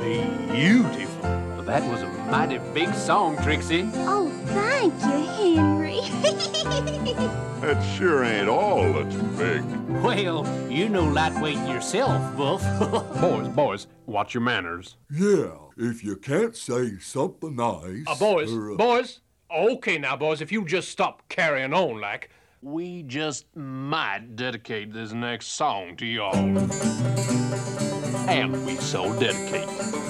beautiful. That was a mighty big song, Trixie. Oh, thank you, Henry. That sure ain't all that's big. Well, you know lightweight yourself, Wolf. Boys, watch your manners. Yeah, if you can't say something nice... Boys. Okay now, boys, if you just stop carrying on like... We just might dedicate this next song to y'all. And we so dedicate.